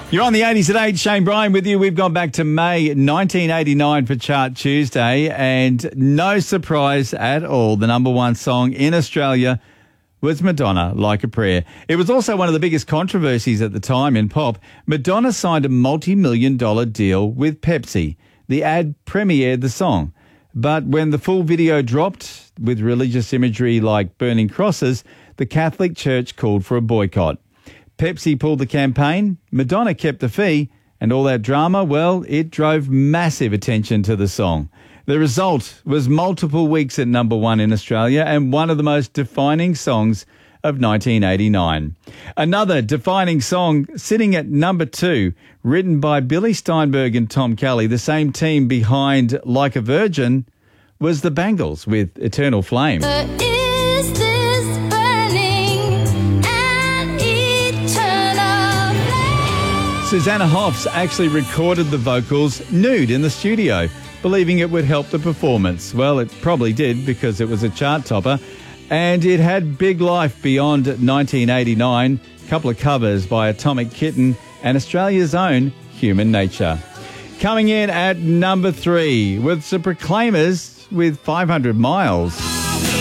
You're on the 80s at 8. Shane Bryan with you. We've gone back to May 1989 for Chart Tuesday, and no surprise at all, the number one song in Australia was Madonna, Like a Prayer. It was also one of the biggest controversies at the time in pop. Madonna signed a multi-million-dollar deal with Pepsi. The ad premiered the song. But when the full video dropped with religious imagery like burning crosses, the Catholic Church called for a boycott. Pepsi pulled the campaign, Madonna kept the fee, and all that drama, well, it drove massive attention to the song. The result was multiple weeks at number one in Australia and one of the most defining songs of 1989. Another defining song sitting at number two, written by Billy Steinberg and Tom Kelly, the same team behind Like a Virgin, was the Bangles with Eternal Flame. Susanna Hoffs actually recorded the vocals nude in the studio, believing it would help the performance. Well, it probably did because it was a chart topper, and it had big life beyond 1989. A couple of covers by Atomic Kitten and Australia's own Human Nature. Coming in at number three with the Proclaimers with 500 Miles.